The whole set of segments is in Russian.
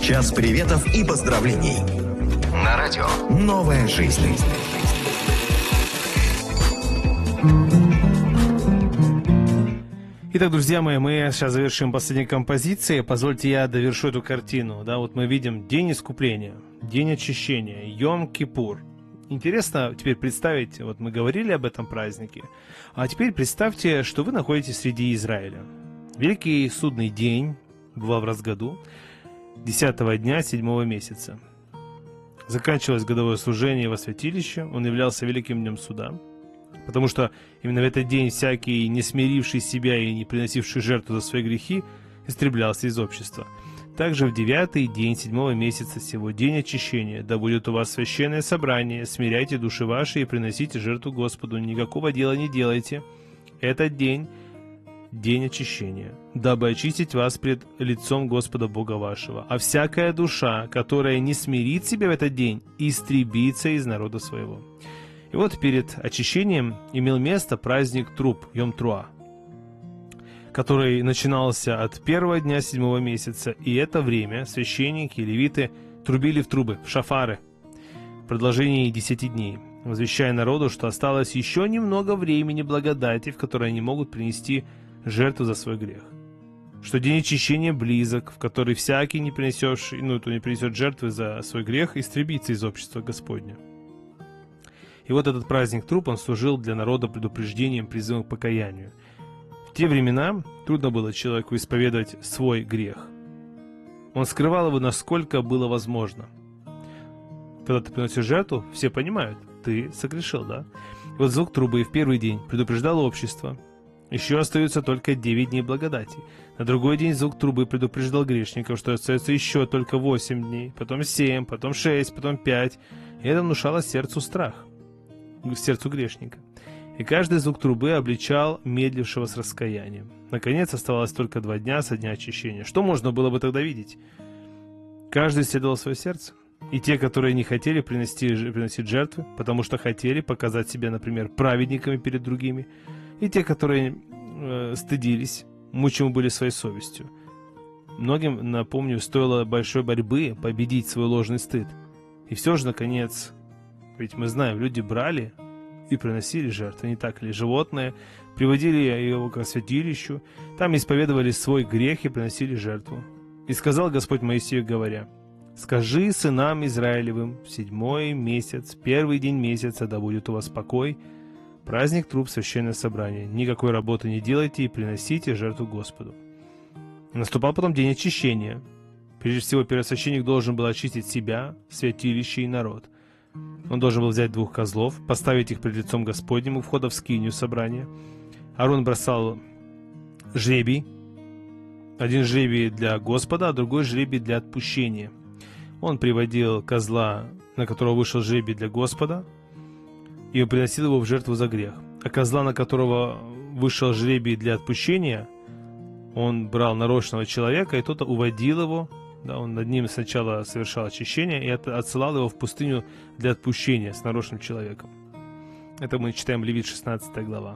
Час приветов и поздравлений. На радио «Новая жизнь». Итак, друзья мои, мы сейчас завершим последней композицией. Позвольте я довершу эту картину. Да, вот мы видим День Искупления, День Очищения, Йом-Кипур. Интересно теперь представить, вот мы говорили об этом празднике, а теперь представьте, что вы находитесь среди Израиля. Великий судный день бывал в раз в году, 10-го дня 7-го месяца. Заканчивалось годовое служение во святилище, он являлся великим днем суда, потому что именно в этот день всякий, не смиривший себя и не приносивший жертву за свои грехи, истреблялся из общества. Также в 9-й день 7-го месяца сего, день очищения, да будет у вас священное собрание, смиряйте души ваши и приносите жертву Господу, никакого дела не делайте. Этот день очищения, дабы очистить вас пред лицом Господа Бога вашего. А всякая душа, которая не смирит себя в этот день, истребится из народа своего. И вот перед очищением имел место праздник труб, Йом-Труа, который начинался от первого дня 7-го месяца, и это время священники и левиты трубили в трубы, в шафары, в продолжении 10 дней, возвещая народу, что осталось еще немного времени благодати, в которой они могут принести жертву за свой грех, что день очищения близок, в который всякий, не принесет жертвы за свой грех, истребится из общества Господня. И вот этот праздник труб, он служил для народа предупреждением, призывом к покаянию. В те времена трудно было человеку исповедовать свой грех. Он скрывал его, насколько было возможно. Когда ты приносишь жертву, все понимают, ты согрешил, да? И вот звук трубы в первый день предупреждал общество. Еще остаются только 9 дней благодати. На другой день звук трубы предупреждал грешников, что остается еще только 8 дней, потом 7, потом 6, потом 5. И это внушало сердцу страх, сердцу грешника. И каждый звук трубы обличал медлившего с раскаянием. Наконец, оставалось только 2 дня со дня очищения. Что можно было бы тогда видеть? Каждый исследовал свое сердце. И те, которые не хотели приносить жертвы, потому что хотели показать себя, например, праведниками перед другими, и те, которые стыдились, мучимы были своей совестью. Многим, напомню, стоило большой борьбы победить свой ложный стыд. И все же, наконец, ведь мы знаем, люди брали и приносили жертвы, не так ли? Животные, приводили его к святилищу, там исповедовали свой грех и приносили жертву. И сказал Господь Моисею, говоря: «Скажи сынам Израилевым, в 7-й месяц, 1-й день месяца, да будет у вас покой, праздник труб, священное собрание. Никакой работы не делайте и приносите жертву Господу». Наступал потом день очищения. Прежде всего, первосвященник должен был очистить себя, святилище и народ. Он должен был взять 2 козлов, поставить их пред лицом Господним у входа в скинию собрания. Аарон бросал жребий. Один жребий для Господа, а другой жребий для отпущения. Он приводил козла, на которого вышел жребий для Господа, и приносил его в жертву за грех. А козла, на которого вышел жребий для отпущения, он брал нарочного человека, и тот уводил его. Да, он над ним сначала совершал очищение и отсылал его в пустыню для отпущения с нарочным человеком. Это мы читаем Левит 16 глава.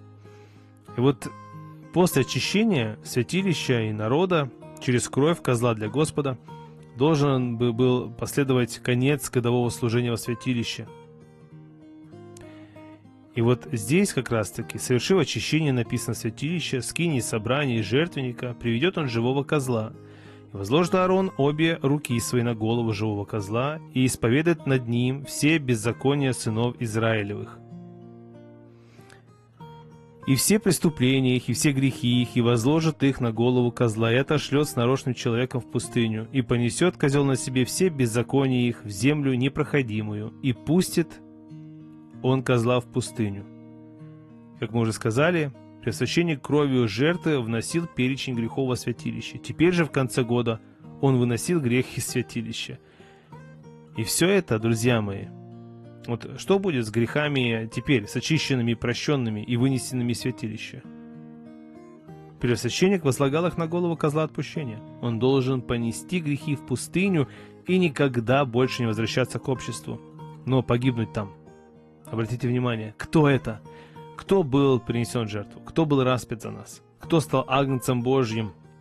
И вот после очищения святилища и народа через кровь козла для Господа должен был последовать конец годового служения во святилище. И вот здесь как раз-таки, совершив очищение, написано: святилище, скинии, собрания и жертвенника, приведет он живого козла. И возложит Аарон обе руки свои на голову живого козла и исповедает над ним все беззакония сынов Израилевых. И все преступления их, и все грехи их, и возложит их на голову козла, и отошлет с нарочным человеком в пустыню, и понесет козел на себе все беззакония их в землю непроходимую, и пустит он козла в пустыню. Как мы уже сказали, первосвященник кровью жертвы вносил перечень грехов во святилище. Теперь же в конце года он выносил грех из святилища. И все это, друзья мои, вот что будет с грехами теперь, с очищенными, прощенными и вынесенными из святилища? Первосвященник возлагал их на голову козла отпущения. Он должен понести грехи в пустыню и никогда больше не возвращаться к обществу, но погибнуть там. Обратите внимание, кто это? Кто был принесен в жертву? Кто был распят за нас? Кто стал агнцем Божьим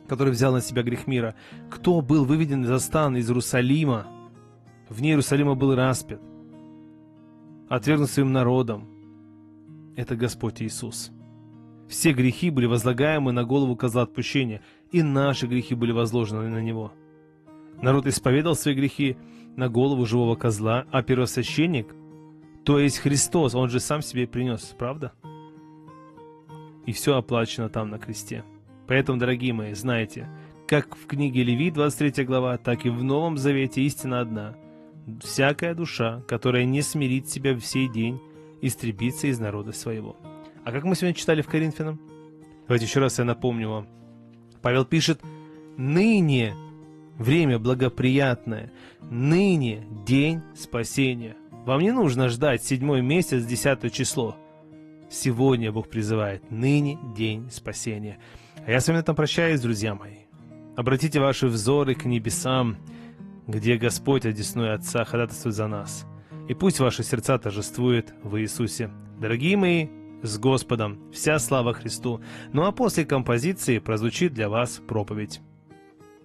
который взял на себя грех мира, кто был выведен из стан из Иерусалима, вне Иерусалима был распят, отвергнут своим народом. Это Господь Иисус. Все грехи были возлагаемы на голову козла отпущения, и наши грехи были возложены на Него. Народ исповедал свои грехи на голову живого козла, а первосвященник, то есть Христос, Он же сам себе принес, правда? И все оплачено там на кресте. Поэтому, дорогие мои, знайте, как в книге Левит, 23 глава, так и в Новом Завете истина одна. Всякая душа, которая не смирит себя в сей день, истребится из народа своего. А как мы сегодня читали в Коринфянам? Давайте еще раз я напомню вам. Павел пишет: «Ныне время благоприятное, ныне день спасения». Вам не нужно ждать 7 месяц, 10 число. Сегодня Бог призывает: ныне день спасения. А я с вами на этом прощаюсь, друзья мои. Обратите ваши взоры к небесам, где Господь одесную Отца ходатайствует за нас. И пусть ваши сердца торжествуют в Иисусе. Дорогие мои, с Господом! Вся слава Христу! Ну а после композиции прозвучит для вас проповедь.